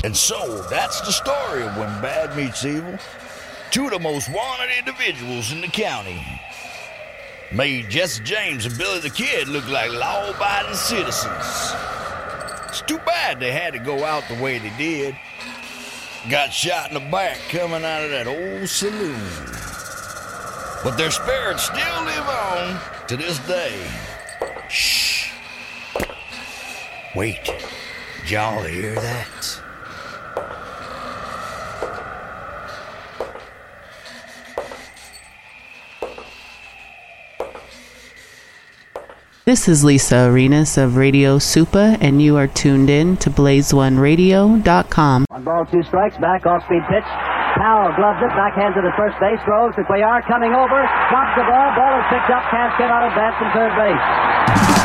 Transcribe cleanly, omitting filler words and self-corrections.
And so, that's the story of when bad meets evil. Two of the most wanted individuals in the county. Made Jesse James and Billy the Kid look like law-abiding citizens. It's too bad they had to go out the way they did. Got shot in the back coming out of that old saloon. But their spirits still live on to this day. Shh. Wait. Did y'all hear that? This is Lisa Arenas of Radio Supa, and you are tuned in to BlazeOneRadio.com. On ball, 2 strikes, back off-speed pitch. Powell gloves it, backhand to the first base, throws to Cuellar, coming over, drops the ball, ball is picked up, can't get out of bat from third base.